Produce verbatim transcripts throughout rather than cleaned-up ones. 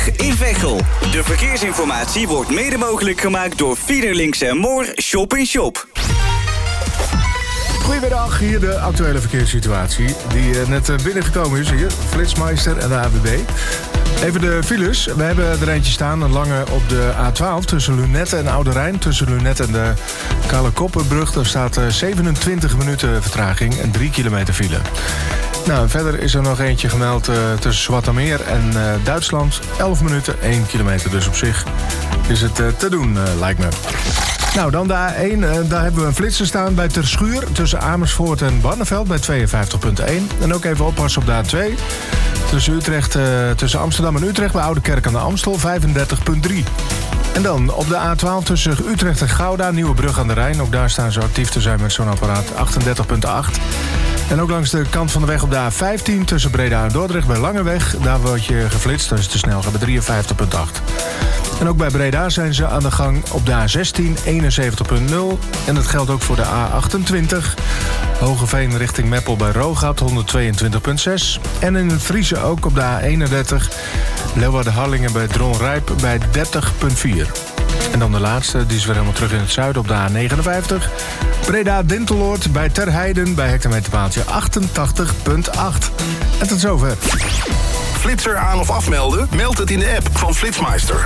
in Veghel. De verkeersinformatie wordt mede mogelijk gemaakt door Fiederlinks en Moor Shop in Shop. Goedemiddag, hier de actuele verkeerssituatie die net binnengekomen is hier. Flitsmeister en de A W B. Even de files. We hebben er eentje staan, een lange op de A twaalf tussen Lunetten en Oude Rijn. Tussen Lunetten en de Kale Koppenbrug. Daar staat zevenentwintig minuten vertraging en drie kilometer file. Nou, verder is er nog eentje gemeld uh, tussen Zoetermeer en uh, Duitsland. elf minuten, één kilometer. Dus op zich is het uh, te doen, uh, lijkt me. Nou, dan de A één. Uh, daar hebben we een flitser staan bij Terschuur tussen Amersfoort en Barneveld bij tweeënvijftig komma één. En ook even oppassen op de A twee. Tussen, Utrecht, uh, tussen Amsterdam en Utrecht bij Oudekerk aan de Amstel vijfendertig komma drie. En dan op de A twaalf tussen Utrecht en Gouda, Nieuwebrug aan de Rijn. Ook daar staan ze actief te zijn met zo'n apparaat, achtendertig komma acht. En ook langs de kant van de weg op de A vijftien tussen Breda en Dordrecht bij Langeweg. Daar word je geflitst, dat is te snel, gaat bij drieënvijftig komma acht. En ook bij Breda zijn ze aan de gang op de A zestien, eenenzeventig komma nul. En dat geldt ook voor de A achtentwintig. Hogeveen richting Meppel bij Roogat, honderdtweeëntwintig komma zes. En in het Friese ook op de A eenendertig. Leeuwarden-Harlingen bij Dronrijp bij dertig komma vier. En dan de laatste, die is weer helemaal terug in het zuiden op de A negenenvijftig. Breda-Dinteloord bij Terheiden bij hectometerpaaltje achtentachtig komma acht. En tot zover. Flitser aan of afmelden? Meld het in de app van Flitsmeister.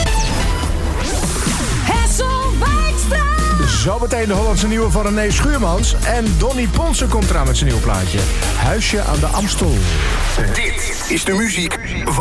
Zometeen de Hollandse nieuwe van René Schuurmans. En Donnie Ponsen komt eraan met zijn nieuw plaatje. Huisje aan de Amstel. Dit is de muziek